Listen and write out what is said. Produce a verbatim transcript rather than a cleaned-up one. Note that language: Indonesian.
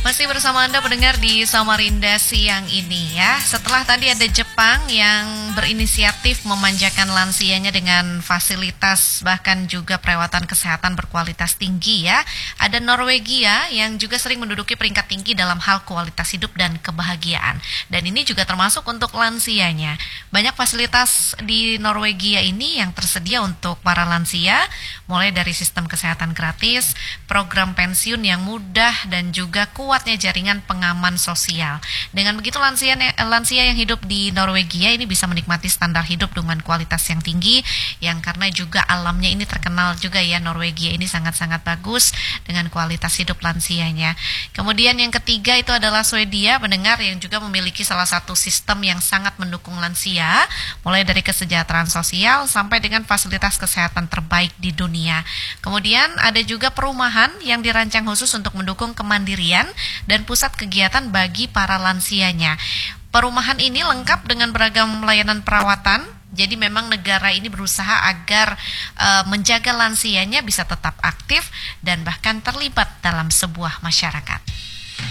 Masih bersama Anda pendengar di Samarinda siang ini ya. Setelah tadi ada Jepang yang berinisiatif memanjakan lansianya dengan fasilitas bahkan juga perawatan kesehatan berkualitas tinggi ya. Ada Norwegia yang juga sering menduduki peringkat tinggi dalam hal kualitas hidup dan kebahagiaan. Dan ini juga termasuk untuk lansianya. Banyak fasilitas di Norwegia ini yang tersedia untuk para lansia, mulai dari sistem kesehatan gratis, program pensiun yang mudah dan juga kuatnya jaringan pengaman sosial. Dengan begitu lansia lansia yang hidup di Norwegia ini bisa menikmati standar hidup dengan kualitas yang tinggi, yang karena juga alamnya ini terkenal juga ya, Norwegia ini sangat-sangat bagus dengan kualitas hidup lansianya. Kemudian yang ketiga itu adalah Swedia, pendengar, yang juga memiliki salah satu sistem yang sangat mendukung lansia, mulai dari kesejahteraan sosial sampai dengan fasilitas kesehatan terbaik di dunia. Kemudian ada juga perumahan yang dirancang khusus untuk mendukung kemandirian dan pusat kegiatan bagi para lansianya. Perumahan ini lengkap dengan beragam layanan perawatan. Jadi memang negara ini berusaha agar uh, menjaga lansianya bisa tetap aktif dan bahkan terlibat dalam sebuah masyarakat.